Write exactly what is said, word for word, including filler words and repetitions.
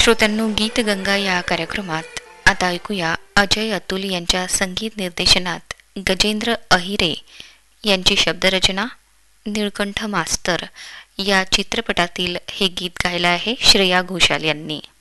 श्रोत्यांनो, गीतगंगा या कार्यक्रमात आता ऐकूया अजय अतुल यांच्या संगीत निर्देशनात गजेंद्र अहिरे यांची शब्दरचना निळकंठ मास्तर या चित्रपटातील हे गीत गायलं आहे श्रेया घोषाल यांनी.